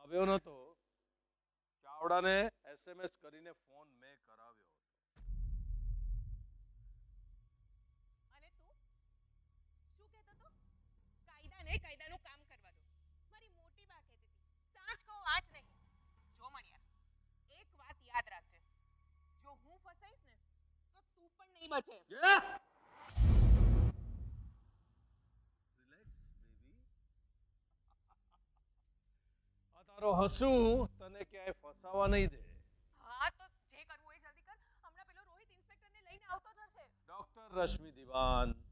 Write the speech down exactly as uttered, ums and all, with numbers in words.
આવ્યો નતો, ચાવડાને એસએમએસ કરીને ફોન મેં કરાવ્યો. અને તું શું કહેતો તો? કાયદાને કાયદાનું કામ કરવા દો. મારી મોટી બા કહેતી હતી, સાચ કહો આજ નહીં. જો મણિયા, એક વાત યાદ રાખજે, જો હું ફસાઈશ ને તો તું પણ નહીં બચે. Relax baby. આ તારો હસું તને ક્યાંય ફસાવા નહીં દે. હા તો જે કરવું એ જલ્દી કર. હમણાં પેલો રોહિત ઇન્સ્પેક્ટરને લઈને આવતો જ હશે. ડોક્ટર રશ્મિ દિવાન,